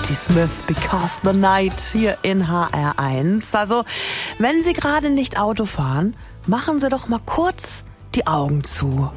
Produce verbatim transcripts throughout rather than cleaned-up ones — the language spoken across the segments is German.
Patti Smith, Because the Night, hier in H R eins. Also, wenn Sie gerade nicht Auto fahren, machen Sie doch mal kurz die Augen zu.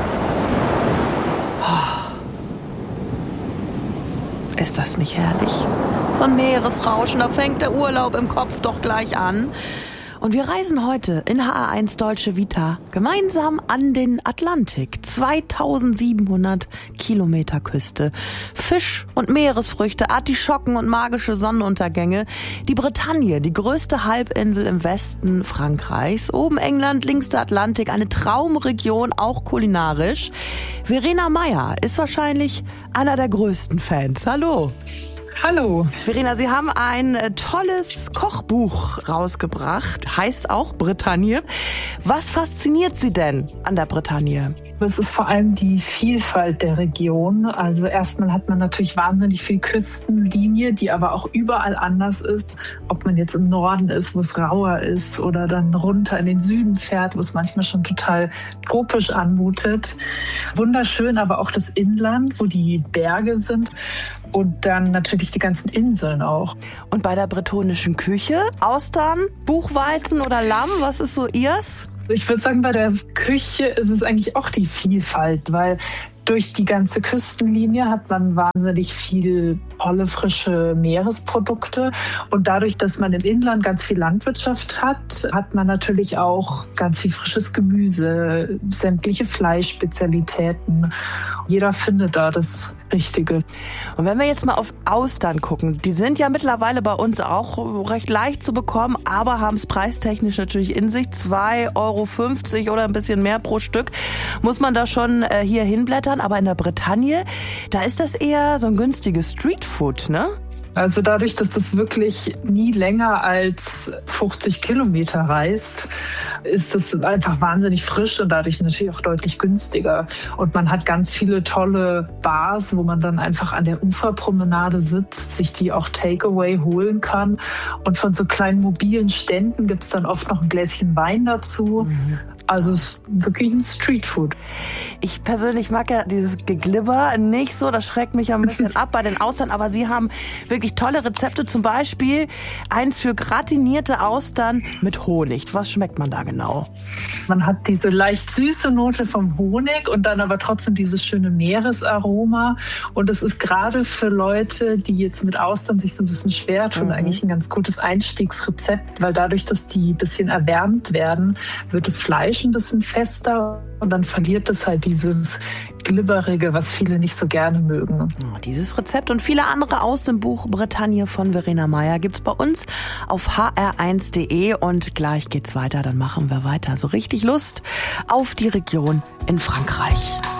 Ist das nicht herrlich? So ein Meeresrauschen, da fängt der Urlaub im Kopf doch gleich an. Und wir reisen heute in H R eins Deutsche Vita gemeinsam an den Atlantik. zweitausendsiebenhundert Kilometer Küste. Fisch und Meeresfrüchte, Artischocken und magische Sonnenuntergänge. Die Bretagne, die größte Halbinsel im Westen Frankreichs. Oben England, links der Atlantik. Eine Traumregion, auch kulinarisch. Verena Meier ist wahrscheinlich einer der größten Fans. Hallo. Hallo. Verena, Sie haben ein tolles Kochbuch rausgebracht, heißt auch Bretagne. Was fasziniert Sie denn an der Bretagne? Es ist vor allem die Vielfalt der Region. Also erstmal hat man natürlich wahnsinnig viel Küstenlinie, die aber auch überall anders ist. Ob man jetzt im Norden ist, wo es rauer ist, oder dann runter in den Süden fährt, wo es manchmal schon total tropisch anmutet. Wunderschön, aber auch das Inland, wo die Berge sind. Und dann natürlich die ganzen Inseln auch. Und bei der bretonischen Küche? Austern, Buchweizen oder Lamm? Was ist so Ihrs? Ich würde sagen, bei der Küche ist es eigentlich auch die Vielfalt, weil durch die ganze Küstenlinie hat man wahnsinnig viel tolle, frische Meeresprodukte. Und dadurch, dass man im Inland ganz viel Landwirtschaft hat, hat man natürlich auch ganz viel frisches Gemüse, sämtliche Fleischspezialitäten. Jeder findet da das Richtige. Und wenn wir jetzt mal auf Austern gucken, die sind ja mittlerweile bei uns auch recht leicht zu bekommen, aber haben es preistechnisch natürlich in sich. zwei Euro fünfzig oder ein bisschen mehr pro Stück muss man da schon äh, hier hinblättern. Aber in der Bretagne, da ist das eher so ein günstiges Streetfood, ne? Also dadurch, dass das wirklich nie länger als fünfzig Kilometer reist, ist es einfach wahnsinnig frisch und dadurch natürlich auch deutlich günstiger. Und man hat ganz viele tolle Bars, wo man dann einfach an der Uferpromenade sitzt, sich die auch Takeaway holen kann. Und von so kleinen mobilen Ständen gibt es dann oft noch ein Gläschen Wein dazu. Mhm. Also es ist wirklich ein Streetfood. Ich persönlich mag ja dieses Geglibber nicht so, das schreckt mich ein bisschen ab bei den Austern, aber Sie haben wirklich tolle Rezepte, zum Beispiel eins für gratinierte Austern mit Honig. Was schmeckt man da genau? Man hat diese leicht süße Note vom Honig und dann aber trotzdem dieses schöne Meeresaroma. Und es ist gerade für Leute, die jetzt mit Austern sich so ein bisschen schwer tun, mhm. eigentlich ein ganz gutes Einstiegsrezept, weil dadurch, dass die ein bisschen erwärmt werden, wird das Fleisch ein bisschen fester und dann verliert es halt dieses Glibberige, was viele nicht so gerne mögen. Oh, dieses Rezept und viele andere aus dem Buch Bretagne von Verena Meier gibt's bei uns auf h r eins punkt d e und gleich geht's weiter, dann machen wir weiter. So richtig Lust auf die Region in Frankreich.